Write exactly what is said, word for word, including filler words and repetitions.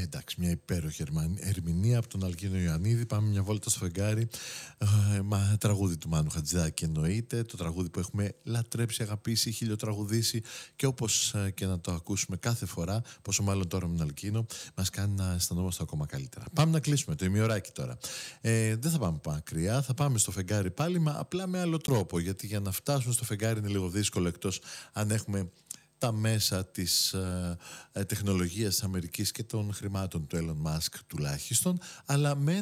εντάξει, μια υπέροχη ερμηνεία από τον Αλκίνο Ιωαννίδη. Πάμε μια βόλτα στο φεγγάρι. Ε, μα, τραγούδι του Μάνου Χατζηδάκη εννοείται. Το τραγούδι που έχουμε λατρέψει, αγαπήσει, χιλιοτραγουδήσει και όπως ε, και να το ακούσουμε κάθε φορά, πόσο μάλλον τώρα με τον Αλκίνο, μας κάνει να αισθανόμαστε ακόμα καλύτερα. Πάμε να κλείσουμε το ημιωράκι τώρα. Ε, δεν θα πάμε μακριά, θα πάμε στο φεγγάρι πάλι, μα απλά με άλλο τρόπο. Γιατί για να φτάσουμε στο φεγγάρι είναι λίγο δύσκολο, εκτός αν έχουμε τα μέσα της ε, ε, τεχνολογίας της Αμερικής και των χρημάτων του Elon Musk τουλάχιστον, αλλά με